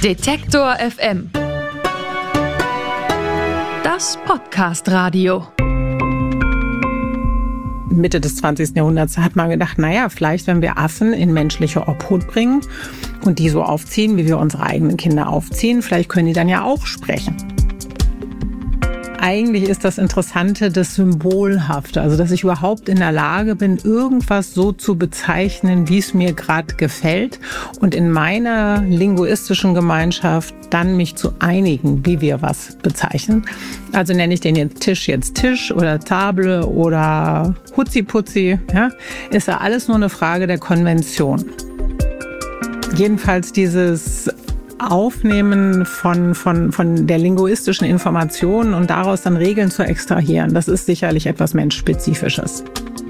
Detektor FM. Das Podcast-Radio. Mitte des 20. Jahrhunderts hat man gedacht, vielleicht wenn wir Affen in menschliche Obhut bringen und die so aufziehen, wie wir unsere eigenen Kinder aufziehen, vielleicht können die dann ja auch sprechen. Eigentlich ist das Interessante das Symbolhafte, also dass ich überhaupt in der Lage bin, irgendwas so zu bezeichnen, wie es mir gerade gefällt und in meiner linguistischen Gemeinschaft dann mich zu einigen, wie wir was bezeichnen. Also nenne ich den jetzt Tisch oder Table oder Hutzi-Putzi, ja? Ist ja alles nur eine Frage der Konvention. Jedenfalls dieses Aufnehmen von der linguistischen Information und daraus dann Regeln zu extrahieren, das ist sicherlich etwas Menschspezifisches.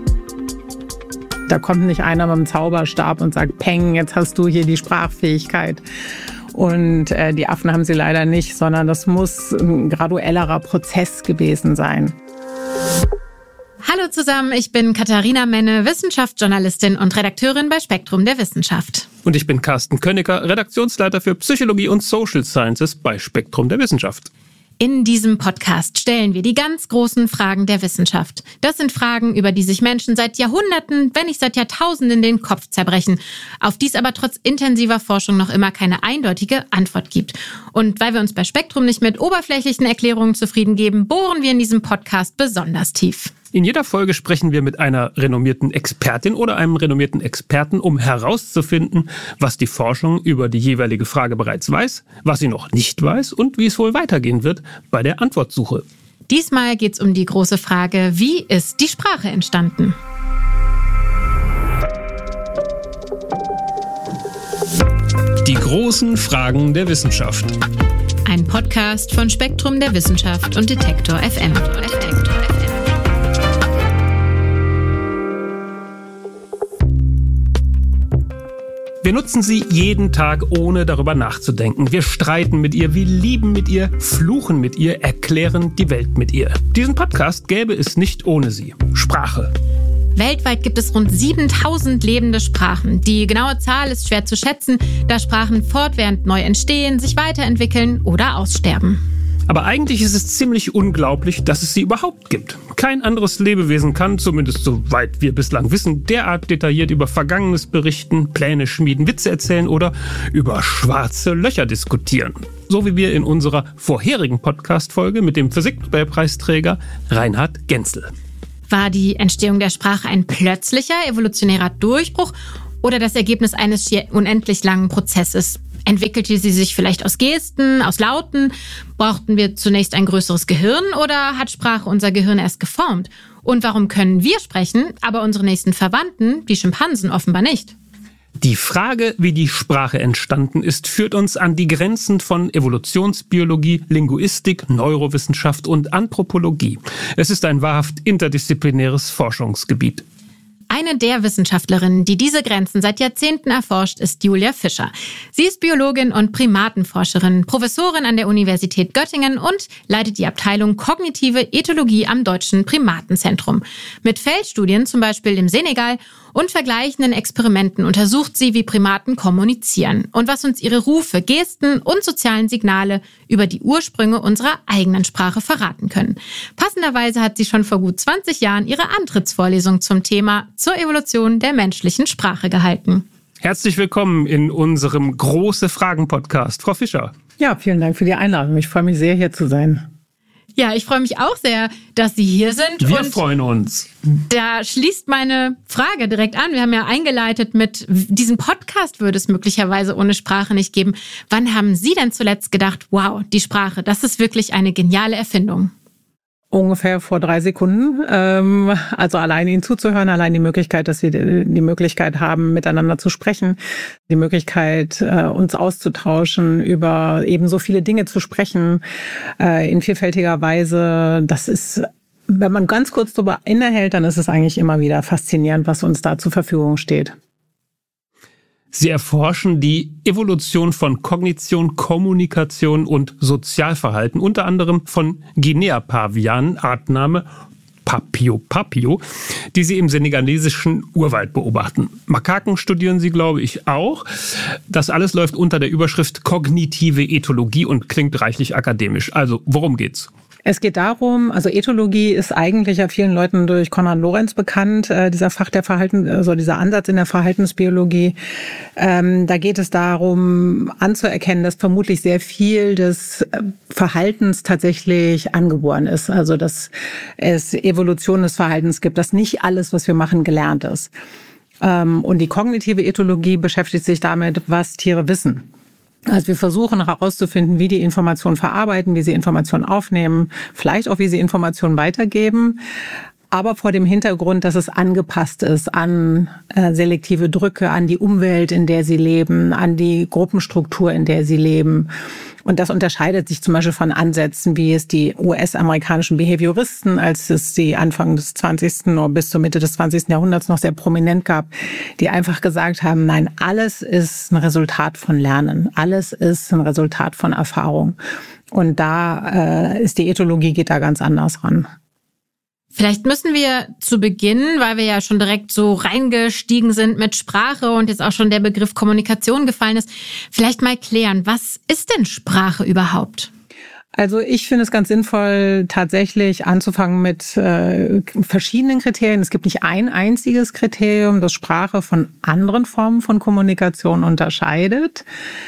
Da kommt nicht einer mit dem Zauberstab und sagt, Peng, jetzt hast du hier die Sprachfähigkeit. Und die Affen haben sie leider nicht, sondern das muss ein graduellerer Prozess gewesen sein. Hallo zusammen, ich bin Katharina Menne, Wissenschaftsjournalistin und Redakteurin bei Spektrum der Wissenschaft. Und ich bin Carsten Königer, Redaktionsleiter für Psychologie und Social Sciences bei Spektrum der Wissenschaft. In diesem Podcast stellen wir die ganz großen Fragen der Wissenschaft. Das sind Fragen, über die sich Menschen seit Jahrhunderten, wenn nicht seit Jahrtausenden den Kopf zerbrechen, auf die es aber trotz intensiver Forschung noch immer keine eindeutige Antwort gibt. Und weil wir uns bei Spektrum nicht mit oberflächlichen Erklärungen zufrieden geben, bohren wir in diesem Podcast besonders tief. In jeder Folge sprechen wir mit einer renommierten Expertin oder einem renommierten Experten, um herauszufinden, was die Forschung über die jeweilige Frage bereits weiß, was sie noch nicht weiß und wie es wohl weitergehen wird bei der Antwortsuche. Diesmal geht es um die große Frage, wie ist die Sprache entstanden? Die großen Fragen der Wissenschaft. Ein Podcast von Spektrum der Wissenschaft und Detektor FM. Wir nutzen sie jeden Tag, ohne darüber nachzudenken. Wir streiten mit ihr, wir lieben mit ihr, fluchen mit ihr, erklären die Welt mit ihr. Diesen Podcast gäbe es nicht ohne sie. Sprache. Weltweit gibt es rund 7000 lebende Sprachen. Die genaue Zahl ist schwer zu schätzen, da Sprachen fortwährend neu entstehen, sich weiterentwickeln oder aussterben. Aber eigentlich ist es ziemlich unglaublich, dass es sie überhaupt gibt. Kein anderes Lebewesen kann, zumindest soweit wir bislang wissen, derart detailliert über Vergangenes berichten, Pläne schmieden, Witze erzählen oder über schwarze Löcher diskutieren. So wie wir in unserer vorherigen Podcast-Folge mit dem Physiknobelpreisträger Reinhard Genzel. War die Entstehung der Sprache ein plötzlicher evolutionärer Durchbruch oder das Ergebnis eines schier unendlich langen Prozesses? Entwickelte sie sich vielleicht aus Gesten, aus Lauten? Brauchten wir zunächst ein größeres Gehirn oder hat Sprache unser Gehirn erst geformt? Und warum können wir sprechen, aber unsere nächsten Verwandten, die Schimpansen, offenbar nicht? Die Frage, wie die Sprache entstanden ist, führt uns an die Grenzen von Evolutionsbiologie, Linguistik, Neurowissenschaft und Anthropologie. Es ist ein wahrhaft interdisziplinäres Forschungsgebiet. Eine der Wissenschaftlerinnen, die diese Grenzen seit Jahrzehnten erforscht, ist Julia Fischer. Sie ist Biologin und Primatenforscherin, Professorin an der Universität Göttingen und leitet die Abteilung Kognitive Ethologie am Deutschen Primatenzentrum. Mit Feldstudien, zum Beispiel im Senegal, und vergleichenden Experimenten untersucht sie, wie Primaten kommunizieren und was uns ihre Rufe, Gesten und sozialen Signale über die Ursprünge unserer eigenen Sprache verraten können. Passenderweise hat sie schon vor gut 20 Jahren ihre Antrittsvorlesung zum Thema zur Evolution der menschlichen Sprache gehalten. Herzlich willkommen in unserem Große Fragen-Podcast, Frau Fischer. Ja, vielen Dank für die Einladung. Ich freue mich sehr, hier zu sein. Ja, ich freue mich auch sehr, dass Sie hier sind. Wir freuen uns. Da schließt meine Frage direkt an. Wir haben ja eingeleitet mit, diesen Podcast würde es möglicherweise ohne Sprache nicht geben. Wann haben Sie denn zuletzt gedacht, wow, die Sprache, das ist wirklich eine geniale Erfindung? Ungefähr vor 3 Sekunden. Also allein Ihnen zuzuhören, allein die Möglichkeit, dass wir die Möglichkeit haben, miteinander zu sprechen, die Möglichkeit, uns auszutauschen, über eben so viele Dinge zu sprechen, in vielfältiger Weise. Das ist, wenn man ganz kurz darüber innehält, dann ist es eigentlich immer wieder faszinierend, was uns da zur Verfügung steht. Sie erforschen die Evolution von Kognition, Kommunikation und Sozialverhalten, unter anderem von Guinea-Pavianen, Artname Papio, die sie im senegalesischen Urwald beobachten. Makaken studieren sie, glaube ich, auch. Das alles läuft unter der Überschrift kognitive Ethologie und klingt reichlich akademisch. Also, worum geht's? Es geht darum, also Ethologie ist eigentlich ja vielen Leuten durch Konrad Lorenz bekannt, dieser dieser Ansatz in der Verhaltensbiologie. Da geht es darum, anzuerkennen, dass vermutlich sehr viel des Verhaltens tatsächlich angeboren ist. Also, dass es Evolution des Verhaltens gibt, dass nicht alles, was wir machen, gelernt ist. Und die kognitive Ethologie beschäftigt sich damit, was Tiere wissen. Also wir versuchen herauszufinden, wie die Informationen verarbeiten, wie sie Informationen aufnehmen, vielleicht auch, wie sie Informationen weitergeben, aber vor dem Hintergrund, dass es angepasst ist an selektive Drücke, an die Umwelt, in der sie leben, an die Gruppenstruktur, in der sie leben. Und das unterscheidet sich zum Beispiel von Ansätzen, wie es die US-amerikanischen Behavioristen, als es die Anfang des 20. oder bis zur Mitte des 20. Jahrhunderts noch sehr prominent gab, die einfach gesagt haben, nein, alles ist ein Resultat von Lernen. Alles ist ein Resultat von Erfahrung. Und da ist die Ethologie, geht da ganz anders ran. Vielleicht müssen wir zu Beginn, weil wir ja schon direkt so reingestiegen sind mit Sprache und jetzt auch schon der Begriff Kommunikation gefallen ist, vielleicht mal klären, was ist denn Sprache überhaupt? Also ich finde es ganz sinnvoll, tatsächlich anzufangen mit verschiedenen Kriterien. Es gibt nicht ein einziges Kriterium, das Sprache von anderen Formen von Kommunikation unterscheidet.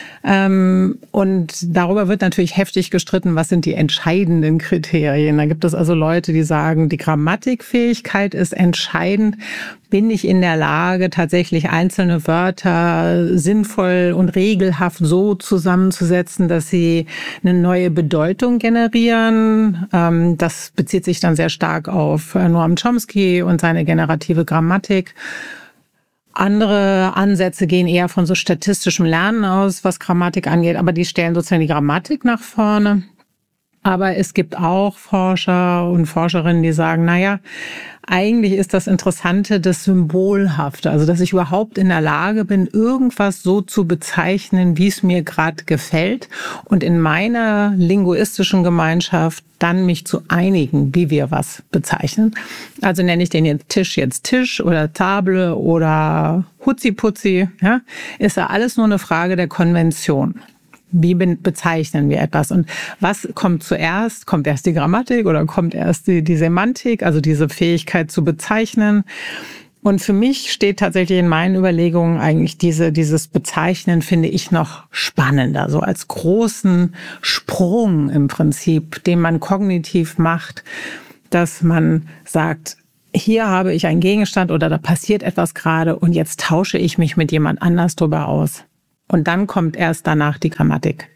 Und darüber wird natürlich heftig gestritten, was sind die entscheidenden Kriterien. Da gibt es also Leute, die sagen, die Grammatikfähigkeit ist entscheidend. Bin ich in der Lage, tatsächlich einzelne Wörter sinnvoll und regelhaft so zusammenzusetzen, dass sie eine neue Bedeutung generieren? Das bezieht sich dann sehr stark auf Noam Chomsky und seine generative Grammatik. Andere Ansätze gehen eher von so statistischem Lernen aus, was Grammatik angeht, aber die stellen sozusagen die Grammatik nach vorne. Aber es gibt auch Forscher und Forscherinnen, die sagen, naja, eigentlich ist das Interessante das Symbolhafte, also dass ich überhaupt in der Lage bin, irgendwas so zu bezeichnen, wie es mir gerade gefällt und in meiner linguistischen Gemeinschaft dann mich zu einigen, wie wir was bezeichnen. Also nenne ich den jetzt Tisch oder Table oder Hutzi-Putzi, ja, ist ja alles nur eine Frage der Konvention. Wie bezeichnen wir etwas? Und was kommt zuerst? Kommt erst die Grammatik oder kommt erst die Semantik, also diese Fähigkeit zu bezeichnen? Und für mich steht tatsächlich in meinen Überlegungen eigentlich dieses Bezeichnen, finde ich, noch spannender, so als großen Sprung im Prinzip, den man kognitiv macht, dass man sagt, hier habe ich einen Gegenstand oder da passiert etwas gerade und jetzt tausche ich mich mit jemand anders drüber aus. Und dann kommt erst danach die Grammatik.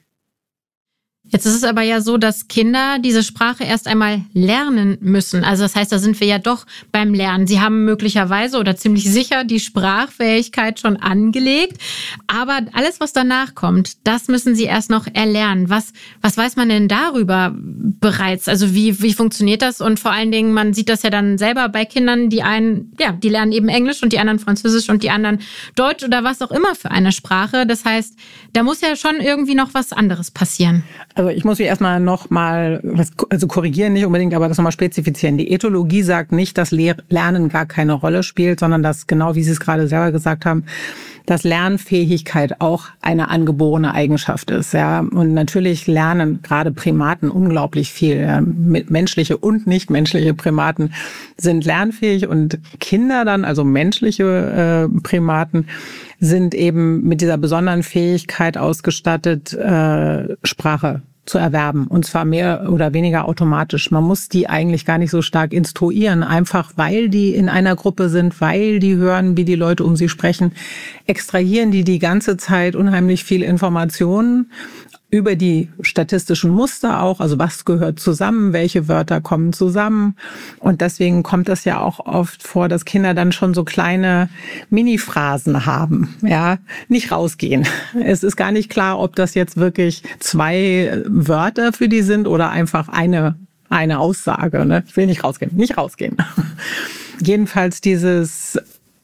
Jetzt ist es aber ja so, dass Kinder diese Sprache erst einmal lernen müssen. Also das heißt, da sind wir ja doch beim Lernen. Sie haben möglicherweise oder ziemlich sicher die Sprachfähigkeit schon angelegt. Aber alles, was danach kommt, das müssen sie erst noch erlernen. Was weiß man denn darüber bereits? Also wie funktioniert das? Und vor allen Dingen, man sieht das ja dann selber bei Kindern, die einen, ja, die lernen eben Englisch und die anderen Französisch und die anderen Deutsch oder was auch immer für eine Sprache. Das heißt, da muss ja schon irgendwie noch was anderes passieren. Also ich muss mich erstmal korrigieren, nicht unbedingt, aber das nochmal spezifizieren. Die Ethologie sagt nicht, dass Lernen gar keine Rolle spielt, sondern dass, genau wie Sie es gerade selber gesagt haben, dass Lernfähigkeit auch eine angeborene Eigenschaft ist. Ja. Und natürlich lernen gerade Primaten unglaublich viel. Ja. Menschliche und nichtmenschliche Primaten sind lernfähig und Kinder dann, also menschliche Primaten, sind eben mit dieser besonderen Fähigkeit ausgestattet, Sprache zu erwerben. Und zwar mehr oder weniger automatisch. Man muss die eigentlich gar nicht so stark instruieren, einfach weil die in einer Gruppe sind, weil die hören, wie die Leute um sie sprechen, extrahieren die ganze Zeit unheimlich viel Informationen über die statistischen Muster auch, also was gehört zusammen, welche Wörter kommen zusammen. Und deswegen kommt es ja auch oft vor, dass Kinder dann schon so kleine Mini-Phrasen haben, ja, nicht rausgehen. Es ist gar nicht klar, ob das jetzt wirklich 2 Wörter für die sind oder einfach eine Aussage, ne? Ich will nicht rausgehen. Jedenfalls dieses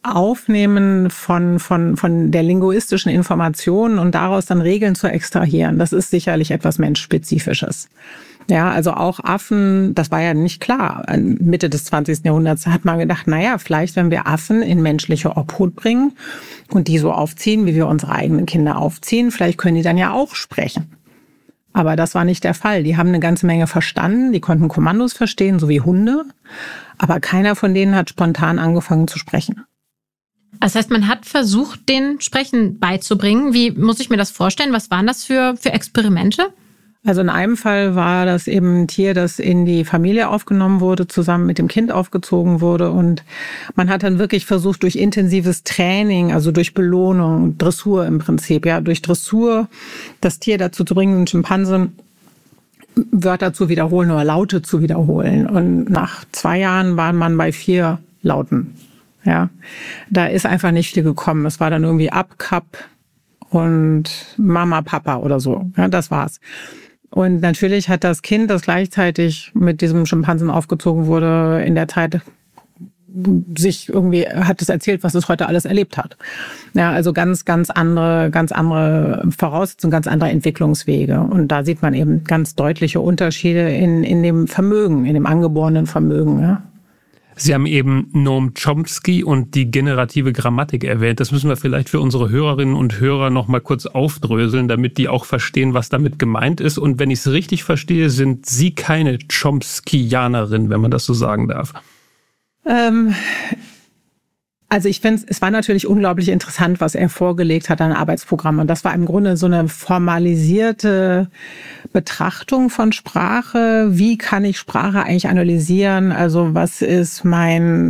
Aufnehmen von der linguistischen Information und daraus dann Regeln zu extrahieren, das ist sicherlich etwas Menschspezifisches. Ja, also auch Affen, das war ja nicht klar. Mitte des 20. Jahrhunderts hat man gedacht, naja, vielleicht wenn wir Affen in menschliche Obhut bringen und die so aufziehen, wie wir unsere eigenen Kinder aufziehen, vielleicht können die dann ja auch sprechen. Aber das war nicht der Fall. Die haben eine ganze Menge verstanden, die konnten Kommandos verstehen, so wie Hunde. Aber keiner von denen hat spontan angefangen zu sprechen. Das heißt, man hat versucht, den Sprechen beizubringen. Wie muss ich mir das vorstellen? Was waren das für Experimente? Also in einem Fall war das eben ein Tier, das in die Familie aufgenommen wurde, zusammen mit dem Kind aufgezogen wurde. Und man hat dann wirklich versucht, durch intensives Training, also durch Belohnung, Dressur im Prinzip, ja, durch Dressur das Tier dazu zu bringen, einen Schimpansen Wörter zu wiederholen oder Laute zu wiederholen. Und nach 2 Jahren war man bei 4 Lauten. Ja, da ist einfach nicht viel gekommen. Es war dann irgendwie Ab, Kap und Mama, Papa oder so. Ja, das war's. Und natürlich hat das Kind, das gleichzeitig mit diesem Schimpansen aufgezogen wurde, in der Zeit hat es erzählt, was es heute alles erlebt hat. Ja, also ganz andere Voraussetzungen, ganz andere Entwicklungswege. Und da sieht man eben ganz deutliche Unterschiede in dem Vermögen, in dem angeborenen Vermögen, ja. Sie haben eben Noam Chomsky und die generative Grammatik erwähnt. Das müssen wir vielleicht für unsere Hörerinnen und Hörer noch mal kurz aufdröseln, damit die auch verstehen, was damit gemeint ist. Und wenn ich es richtig verstehe, sind Sie keine Chomskyanerin, wenn man das so sagen darf. Also ich finde, es war natürlich unglaublich interessant, was er vorgelegt hat an Arbeitsprogrammen. Und das war im Grunde so eine formalisierte Betrachtung von Sprache. Wie kann ich Sprache eigentlich analysieren? Also was ist mein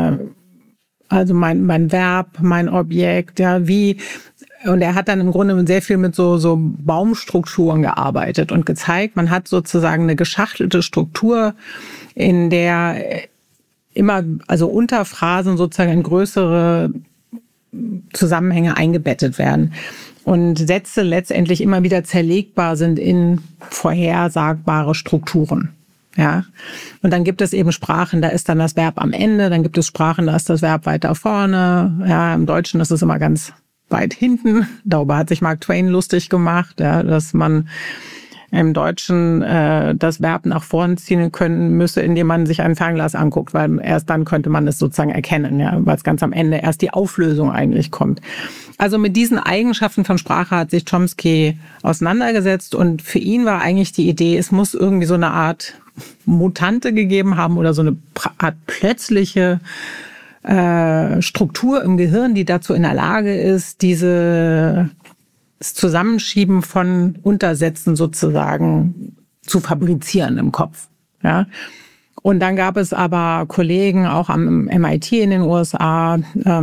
Verb, mein Objekt, ja, wie. Und er hat dann im Grunde sehr viel mit so Baumstrukturen gearbeitet und gezeigt, man hat sozusagen eine geschachtelte Struktur, in der immer, also Unterphrasen sozusagen in größere Zusammenhänge eingebettet werden und Sätze letztendlich immer wieder zerlegbar sind in vorhersagbare Strukturen. Ja. Und dann gibt es eben Sprachen, da ist dann das Verb am Ende, dann gibt es Sprachen, da ist das Verb weiter vorne. Ja, im Deutschen ist es immer ganz weit hinten. Darüber hat sich Mark Twain lustig gemacht, ja, dass man im Deutschen das Verb nach vorn ziehen können müsse, indem man sich ein Fernglas anguckt, weil erst dann könnte man es sozusagen erkennen, ja, weil es ganz am Ende erst die Auflösung eigentlich kommt. Also mit diesen Eigenschaften von Sprache hat sich Chomsky auseinandergesetzt und für ihn war eigentlich die Idee, es muss irgendwie so eine Art Mutante gegeben haben oder so eine Art plötzliche Struktur im Gehirn, die dazu in der Lage ist, das Zusammenschieben von Untersätzen sozusagen zu fabrizieren im Kopf. Ja. Und dann gab es aber Kollegen auch am MIT in den USA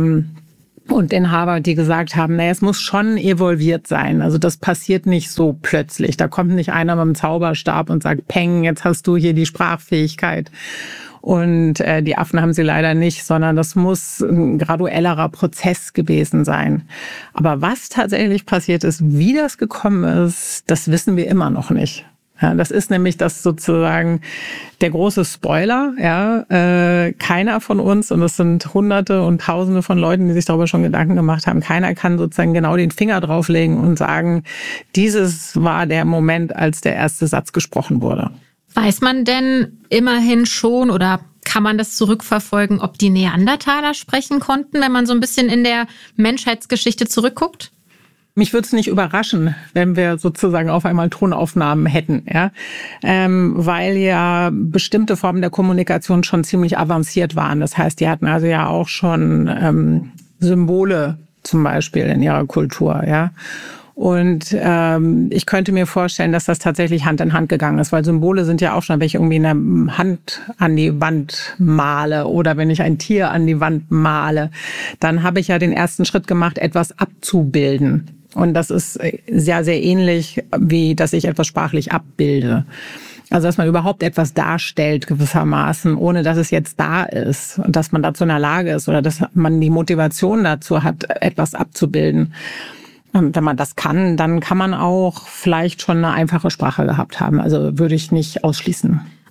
und in Harvard, die gesagt haben, naja, es muss schon evolviert sein. Also das passiert nicht so plötzlich. Da kommt nicht einer mit dem Zauberstab und sagt, Peng, jetzt hast du hier die Sprachfähigkeit. Und die Affen haben sie leider nicht, sondern das muss ein graduellerer Prozess gewesen sein. Aber was tatsächlich passiert ist, wie das gekommen ist, das wissen wir immer noch nicht. Ja, das ist nämlich das sozusagen der große Spoiler. Ja, keiner von uns, und es sind Hunderte und Tausende von Leuten, die sich darüber schon Gedanken gemacht haben, keiner kann sozusagen genau den Finger drauflegen und sagen, dieses war der Moment, als der erste Satz gesprochen wurde. Weiß man denn immerhin schon oder kann man das zurückverfolgen, ob die Neandertaler sprechen konnten, wenn man so ein bisschen in der Menschheitsgeschichte zurückguckt? Mich würde es nicht überraschen, wenn wir sozusagen auf einmal Tonaufnahmen hätten, ja, weil ja bestimmte Formen der Kommunikation schon ziemlich avanciert waren. Das heißt, die hatten also ja auch schon Symbole zum Beispiel in ihrer Kultur, ja. Und ich könnte mir vorstellen, dass das tatsächlich Hand in Hand gegangen ist, weil Symbole sind ja auch schon, wenn ich irgendwie eine Hand an die Wand male oder wenn ich ein Tier an die Wand male, dann habe ich ja den ersten Schritt gemacht, etwas abzubilden. Und das ist sehr, sehr ähnlich, wie dass ich etwas sprachlich abbilde. Also dass man überhaupt etwas darstellt gewissermaßen, ohne dass es jetzt da ist und dass man dazu in der Lage ist oder dass man die Motivation dazu hat, etwas abzubilden. Wenn man das kann, dann kann man auch vielleicht schon eine einfache Sprache gehabt haben. Also würde ich nicht ausschließen.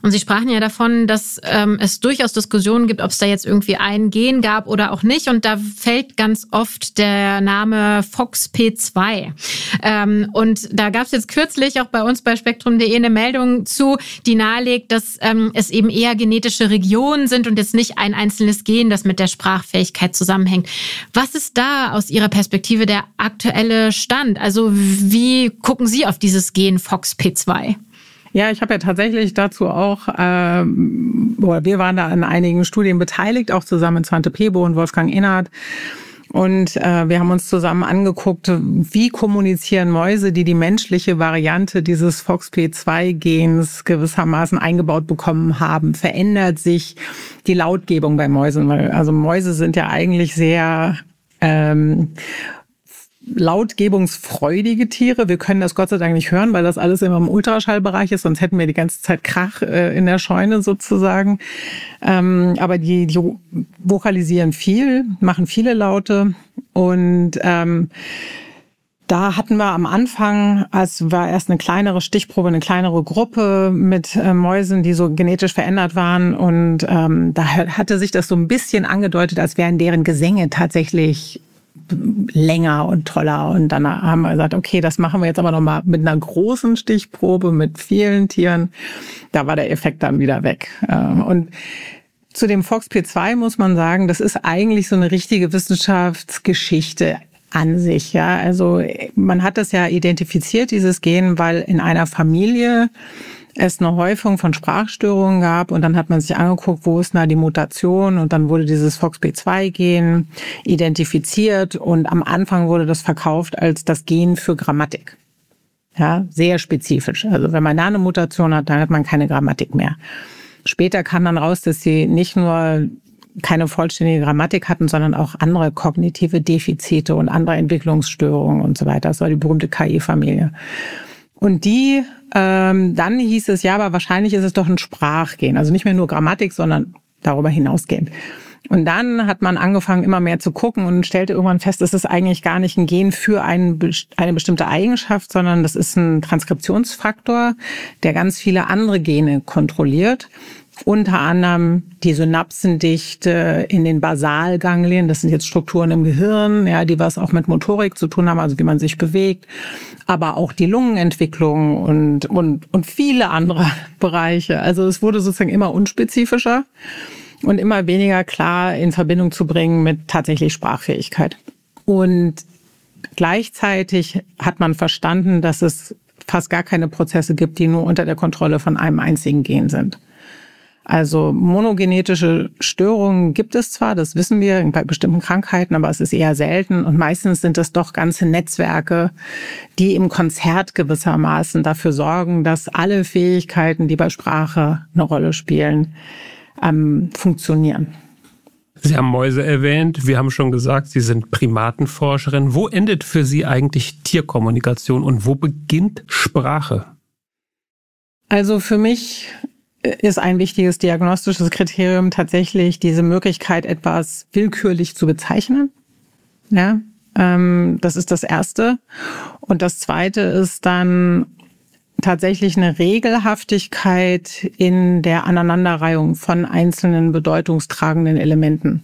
Und Sie sprachen ja davon, dass es durchaus Diskussionen gibt, ob es da jetzt irgendwie ein Gen gab oder auch nicht. Und da fällt ganz oft der Name FOXP2. Und da gab es jetzt kürzlich auch bei uns bei spektrum.de eine Meldung zu, die nahelegt, dass es eben eher genetische Regionen sind und jetzt nicht ein einzelnes Gen, das mit der Sprachfähigkeit zusammenhängt. Was ist da aus Ihrer Perspektive der aktuelle Stand? Also wie gucken Sie auf dieses Gen FOXP2? Ja, ich habe ja tatsächlich dazu auch, wir waren da an einigen Studien beteiligt, auch zusammen mit Svante Pääbo und Wolfgang Innert. Und wir haben uns zusammen angeguckt, wie kommunizieren Mäuse, die die menschliche Variante dieses FOXP2-Gens gewissermaßen eingebaut bekommen haben. Verändert sich die Lautgebung bei Mäusen? Also Mäuse sind ja eigentlich sehr lautgebungsfreudige Tiere. Wir können das Gott sei Dank nicht hören, weil das alles immer im Ultraschallbereich ist, sonst hätten wir die ganze Zeit Krach in der Scheune sozusagen. Aber die vokalisieren viel, machen viele Laute und da hatten wir am Anfang, es war erst eine kleinere Stichprobe, eine kleinere Gruppe mit Mäusen, die so genetisch verändert waren und da hatte sich das so ein bisschen angedeutet, als wären deren Gesänge tatsächlich länger und toller. Und dann haben wir gesagt, okay, das machen wir jetzt aber nochmal mit einer großen Stichprobe, mit vielen Tieren. Da war der Effekt dann wieder weg. Und zu dem FOXP2 muss man sagen, das ist eigentlich so eine richtige Wissenschaftsgeschichte an sich. Ja, also man hat das ja identifiziert, dieses Gen, weil in einer Familie es eine Häufung von Sprachstörungen gab und dann hat man sich angeguckt, wo ist da die Mutation und dann wurde dieses FOXP2-Gen identifiziert und am Anfang wurde das verkauft als das Gen für Grammatik. Ja, sehr spezifisch. Also wenn man da eine Mutation hat, dann hat man keine Grammatik mehr. Später kam dann raus, dass sie nicht nur keine vollständige Grammatik hatten, sondern auch andere kognitive Defizite und andere Entwicklungsstörungen und so weiter. Das war die berühmte KI-Familie. Und dann hieß es, ja, aber wahrscheinlich ist es doch ein Sprachgen. Also nicht mehr nur Grammatik, sondern darüber hinausgehend. Und dann hat man angefangen, immer mehr zu gucken und stellte irgendwann fest, es ist eigentlich gar nicht ein Gen für eine bestimmte Eigenschaft, sondern das ist ein Transkriptionsfaktor, der ganz viele andere Gene kontrolliert. Unter anderem die Synapsendichte in den Basalganglien, das sind jetzt Strukturen im Gehirn, ja, die was auch mit Motorik zu tun haben, also wie man sich bewegt, aber auch die Lungenentwicklung und viele andere Bereiche. Also es wurde sozusagen immer unspezifischer und immer weniger klar in Verbindung zu bringen mit tatsächlich Sprachfähigkeit. Und gleichzeitig hat man verstanden, dass es fast gar keine Prozesse gibt, die nur unter der Kontrolle von einem einzigen Gen sind. Also monogenetische Störungen gibt es zwar, das wissen wir bei bestimmten Krankheiten, aber es ist eher selten und meistens sind es doch ganze Netzwerke, die im Konzert gewissermaßen dafür sorgen, dass alle Fähigkeiten, die bei Sprache eine Rolle spielen, funktionieren. Sie haben Mäuse erwähnt, wir haben schon gesagt, Sie sind Primatenforscherin. Wo endet für Sie eigentlich Tierkommunikation und wo beginnt Sprache? Also für mich ist ein wichtiges diagnostisches Kriterium tatsächlich diese Möglichkeit, etwas willkürlich zu bezeichnen. Ja, das ist das Erste. Und das Zweite ist dann tatsächlich eine Regelhaftigkeit in der Aneinanderreihung von einzelnen bedeutungstragenden Elementen.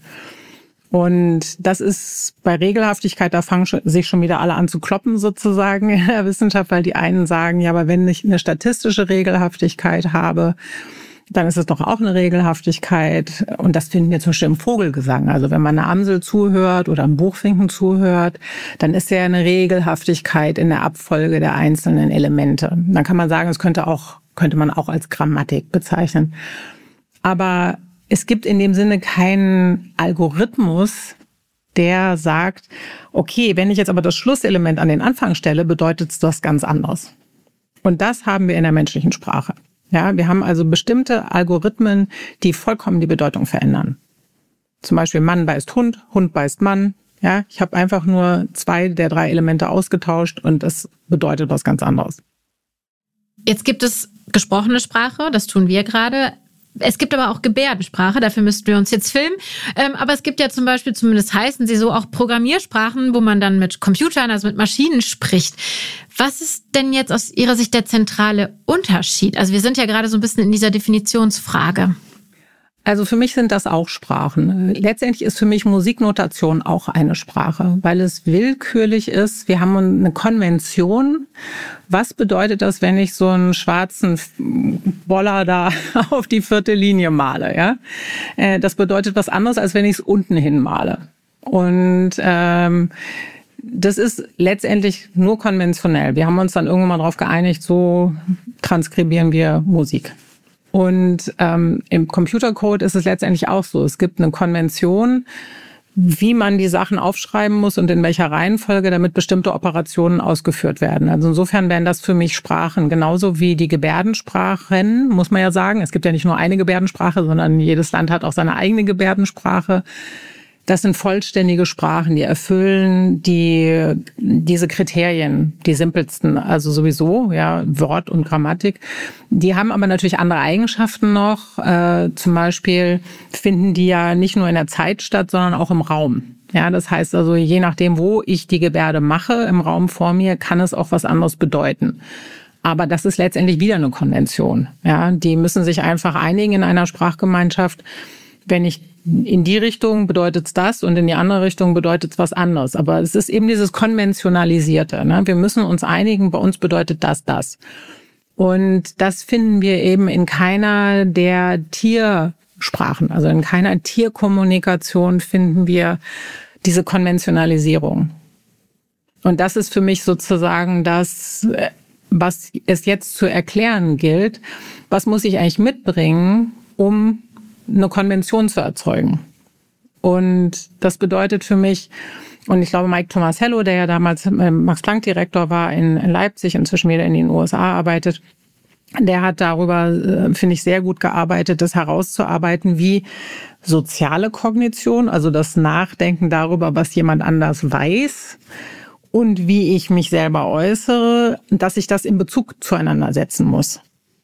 Und das ist bei Regelhaftigkeit, da fangen sich schon wieder alle an zu kloppen sozusagen in der Wissenschaft, weil die einen sagen, ja, aber wenn ich eine statistische Regelhaftigkeit habe, dann ist es doch auch eine Regelhaftigkeit. Und das finden wir zum Beispiel im Vogelgesang. Also wenn man einer Amsel zuhört oder einem Buchfinken zuhört, dann ist ja eine Regelhaftigkeit in der Abfolge der einzelnen Elemente. Dann kann man sagen, es könnte man auch als Grammatik bezeichnen. Aber es gibt in dem Sinne keinen Algorithmus, der sagt, okay, wenn ich jetzt aber das Schlusselement an den Anfang stelle, bedeutet es was ganz anderes. Und das haben wir in der menschlichen Sprache. Ja, wir haben also bestimmte Algorithmen, die vollkommen die Bedeutung verändern. Zum Beispiel Mann beißt Hund, Hund beißt Mann. Ja, ich habe einfach nur 2 der 3 Elemente ausgetauscht und das bedeutet was ganz anderes. Jetzt gibt es gesprochene Sprache, das tun wir gerade. Es gibt aber auch Gebärdensprache, dafür müssten wir uns jetzt filmen. Aber es gibt ja zum Beispiel, zumindest heißen sie so, auch Programmiersprachen, wo man dann mit Computern, also mit Maschinen spricht. Was ist denn jetzt aus Ihrer Sicht der zentrale Unterschied? Also wir sind ja gerade so ein bisschen in dieser Definitionsfrage. Also für mich sind das auch Sprachen. Letztendlich ist für mich Musiknotation auch eine Sprache, weil es willkürlich ist. Wir haben eine Konvention. Was bedeutet das, wenn ich so einen schwarzen Boller da auf die 4. Linie male? Ja? Das bedeutet was anderes, als wenn ich es unten hin male. Und das ist letztendlich nur konventionell. Wir haben uns dann irgendwann mal darauf geeinigt, so transkribieren wir Musik. Und im Computercode ist es letztendlich auch so. Es gibt eine Konvention, wie man die Sachen aufschreiben muss und in welcher Reihenfolge, damit bestimmte Operationen ausgeführt werden. Also insofern wären das für mich Sprachen, genauso wie die Gebärdensprachen, muss man ja sagen. Es gibt ja nicht nur eine Gebärdensprache, sondern jedes Land hat auch seine eigene Gebärdensprache. Das sind vollständige Sprachen, die erfüllen diese Kriterien, die simpelsten, also sowieso, ja, Wort und Grammatik. Die haben aber natürlich andere Eigenschaften noch. Zum Beispiel finden die ja nicht nur in der Zeit statt, sondern auch im Raum. Ja, das heißt also, je nachdem, wo ich die Gebärde mache im Raum vor mir, kann es auch was anderes bedeuten. Aber das ist letztendlich wieder eine Konvention. Ja, die müssen sich einfach einigen in einer Sprachgemeinschaft. Wenn ich in die Richtung bedeutet es das und in die andere Richtung bedeutet es was anderes. Aber es ist eben dieses Konventionalisierte. Ne? Wir müssen uns einigen, bei uns bedeutet das. Und das finden wir eben in keiner der Tiersprachen, also in keiner Tierkommunikation finden wir diese Konventionalisierung. Und das ist für mich sozusagen das, was es jetzt zu erklären gilt. Was muss ich eigentlich mitbringen, um eine Konvention zu erzeugen? Und das bedeutet für mich, und ich glaube, Mike Tomasello, der ja damals Max-Planck-Direktor war in Leipzig, inzwischen wieder in den USA arbeitet, der hat darüber, finde ich, sehr gut gearbeitet, das herauszuarbeiten, wie soziale Kognition, also das Nachdenken darüber, was jemand anders weiß und wie ich mich selber äußere, dass ich das in Bezug zueinander setzen muss.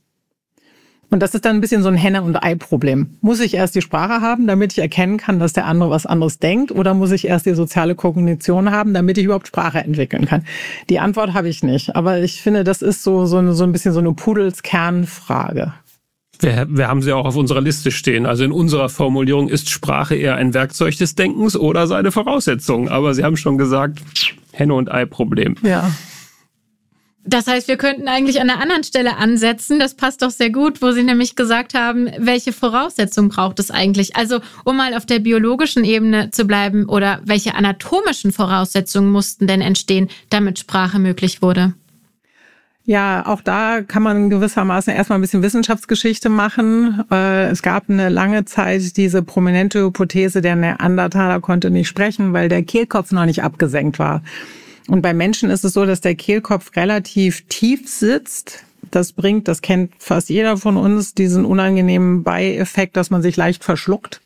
Und das ist dann ein bisschen so ein Henne- und Ei-Problem. Muss ich erst die Sprache haben, damit ich erkennen kann, dass der andere was anderes denkt? Oder muss ich erst die soziale Kognition haben, damit ich überhaupt Sprache entwickeln kann? Die Antwort habe ich nicht. Aber ich finde, das ist so ein bisschen so eine Pudelskernfrage. Wir haben sie auch auf unserer Liste stehen. Also in unserer Formulierung ist Sprache eher ein Werkzeug des Denkens oder seine Voraussetzung. Aber Sie haben schon gesagt, Henne- und Ei-Problem. Ja. Das heißt, wir könnten eigentlich an einer anderen Stelle ansetzen. Das passt doch sehr gut, wo Sie nämlich gesagt haben, welche Voraussetzungen braucht es eigentlich? Also, um mal auf der biologischen Ebene zu bleiben, oder welche anatomischen Voraussetzungen mussten denn entstehen, damit Sprache möglich wurde? Ja, auch da kann man gewissermaßen erstmal ein bisschen Wissenschaftsgeschichte machen. Es gab eine lange Zeit diese prominente Hypothese, der Neandertaler konnte nicht sprechen, weil der Kehlkopf noch nicht abgesenkt war. Und bei Menschen ist es so, dass der Kehlkopf relativ tief sitzt. Das kennt fast jeder von uns, diesen unangenehmen Beieffekt, dass man sich leicht verschluckt.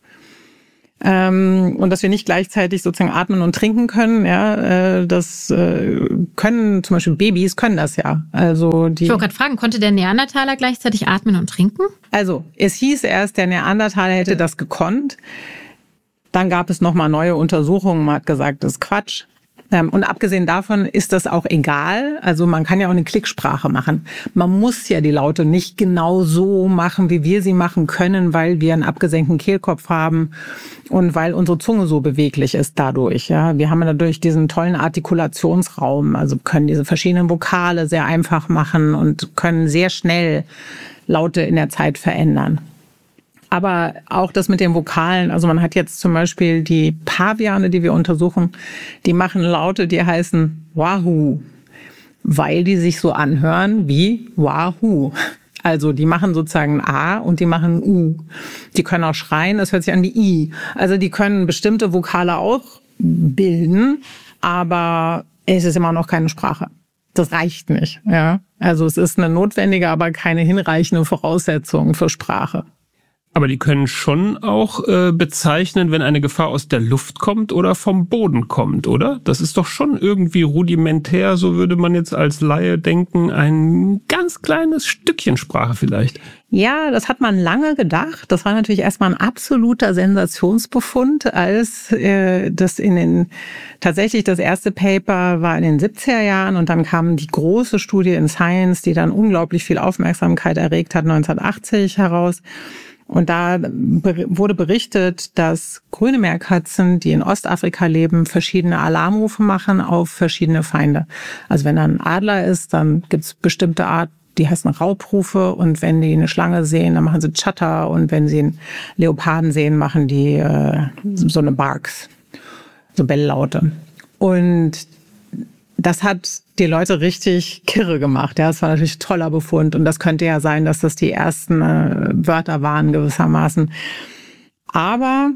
Und dass wir nicht gleichzeitig sozusagen atmen und trinken können. Ja, das können zum Beispiel Babys können das ja. Also ich wollte gerade fragen, konnte der Neandertaler gleichzeitig atmen und trinken? Also es hieß erst, der Neandertaler hätte das gekonnt. Dann gab es nochmal neue Untersuchungen. Man hat gesagt, das ist Quatsch. Und abgesehen davon ist das auch egal. Also man kann ja auch eine Klicksprache machen. Man muss ja die Laute nicht genau so machen, wie wir sie machen können, weil wir einen abgesenkten Kehlkopf haben und weil unsere Zunge so beweglich ist dadurch. Ja, wir haben dadurch diesen tollen Artikulationsraum, also können diese verschiedenen Vokale sehr einfach machen und können sehr schnell Laute in der Zeit verändern. Aber auch das mit den Vokalen, also man hat jetzt zum Beispiel die Paviane, die wir untersuchen, die machen Laute, die heißen Wahoo, weil die sich so anhören wie Wahoo. Also die machen sozusagen A und die machen U. Die können auch schreien, das hört sich an wie I. Also die können bestimmte Vokale auch bilden, aber es ist immer noch keine Sprache. Das reicht nicht. Ja? Also es ist eine notwendige, aber keine hinreichende Voraussetzung für Sprache. Aber die können schon auch bezeichnen, wenn eine Gefahr aus der Luft kommt oder vom Boden kommt, oder? Das ist doch schon irgendwie rudimentär, so würde man jetzt als Laie denken, ein ganz kleines Stückchen Sprache vielleicht. Ja, das hat man lange gedacht. Das war natürlich erstmal ein absoluter Sensationsbefund, als tatsächlich das erste Paper war in den 70er Jahren und dann kam die große Studie in Science, die dann unglaublich viel Aufmerksamkeit erregt hat, 1980 heraus. Und da wurde berichtet, dass grüne Meerkatzen, die in Ostafrika leben, verschiedene Alarmrufe machen auf verschiedene Feinde. Also wenn da ein Adler ist, dann gibt's bestimmte Art, die heißen Raubrufe. Und wenn die eine Schlange sehen, dann machen sie Chatter. Und wenn sie einen Leoparden sehen, machen die so eine Barks, so Belllaute. Und das hat die Leute richtig kirre gemacht. Ja, das war natürlich ein toller Befund. Und das könnte ja sein, dass das die ersten Wörter waren gewissermaßen. Aber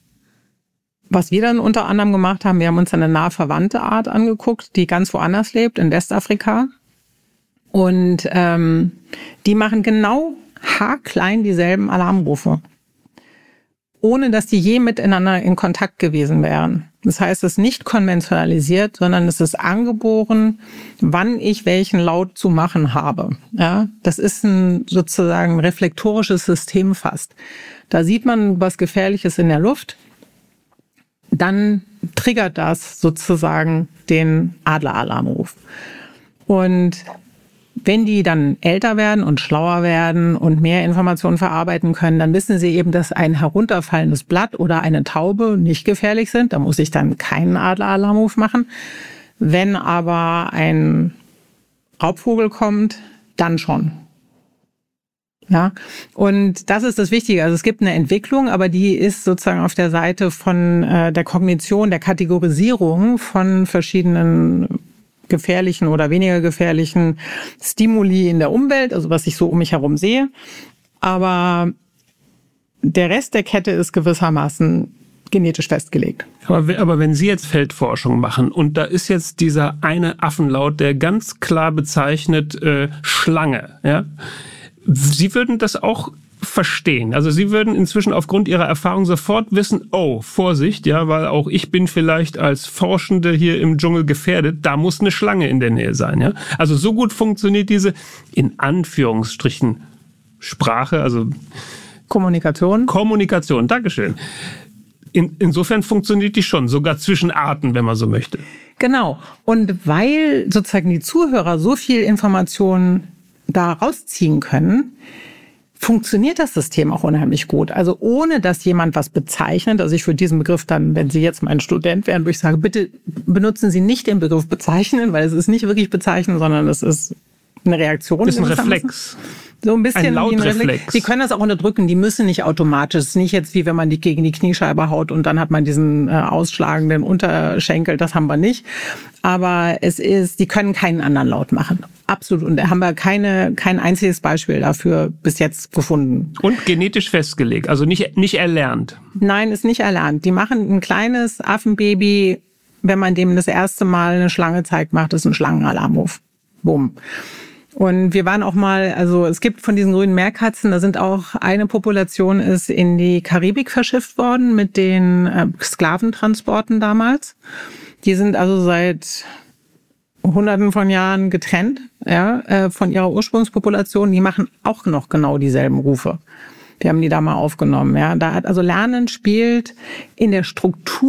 was wir dann unter anderem gemacht haben, wir haben uns eine nah verwandte Art angeguckt, die ganz woanders lebt, in Westafrika. Und die machen genau haarklein dieselben Alarmrufe, ohne dass die je miteinander in Kontakt gewesen wären. Das heißt, es ist nicht konventionalisiert, sondern es ist angeboren, wann ich welchen Laut zu machen habe. Ja, das ist sozusagen ein reflektorisches System fast. Da sieht man was Gefährliches in der Luft, dann triggert das sozusagen den Adleralarmruf. Und wenn die dann älter werden und schlauer werden und mehr Informationen verarbeiten können, dann wissen sie eben, dass ein herunterfallendes Blatt oder eine Taube nicht gefährlich sind. Da muss ich dann keinen Adleralarmruf machen. Wenn aber ein Raubvogel kommt, dann schon. Ja, und das ist das Wichtige. Also es gibt eine Entwicklung, aber die ist sozusagen auf der Seite von der Kognition, der Kategorisierung von verschiedenen gefährlichen oder weniger gefährlichen Stimuli in der Umwelt, also was ich so um mich herum sehe. Aber der Rest der Kette ist gewissermaßen genetisch festgelegt. Aber wenn Sie jetzt Feldforschung machen und da ist jetzt dieser eine Affenlaut, der ganz klar bezeichnet Schlange, ja? Sie würden das auch verstehen. Also Sie würden inzwischen aufgrund Ihrer Erfahrung sofort wissen, oh, Vorsicht, ja, weil auch ich bin vielleicht als Forschende hier im Dschungel gefährdet, da muss eine Schlange in der Nähe sein, ja. Also so gut funktioniert diese, in Anführungsstrichen, Sprache, also Kommunikation, Dankeschön. Insofern funktioniert die schon, sogar zwischen Arten, wenn man so möchte. Genau. Und weil sozusagen die Zuhörer so viel Informationen da rausziehen können, funktioniert das System auch unheimlich gut. Also ohne, dass jemand was bezeichnet. Also ich würde diesen Begriff dann, wenn Sie jetzt mein Student wären, wo ich sage, bitte benutzen Sie nicht den Begriff bezeichnen, weil es ist nicht wirklich bezeichnen, sondern es ist eine Reaktion. Das ist ein Reflex. So ein bisschen ein Lautreflex. Die können das auch unterdrücken, die müssen nicht automatisch. Es ist nicht jetzt wie wenn man die gegen die Kniescheibe haut und dann hat man diesen ausschlagenden Unterschenkel, das haben wir nicht. Aber es ist, die können keinen anderen Laut machen. Absolut. Und da haben wir kein einziges Beispiel dafür bis jetzt gefunden. Und genetisch festgelegt, also nicht erlernt. Nein, ist nicht erlernt. Die machen ein kleines Affenbaby, wenn man dem das erste Mal eine Schlange zeigt, macht es einen Schlangenalarmruf. Bumm. Und wir waren auch mal, also es gibt von diesen grünen Meerkatzen, da sind auch eine Population ist in die Karibik verschifft worden mit den Sklaventransporten damals. Die sind also seit Hunderten von Jahren getrennt, ja, von ihrer Ursprungspopulation. Die machen auch noch genau dieselben Rufe. Wir haben die da mal aufgenommen, ja. Also Lernen spielt in der Struktur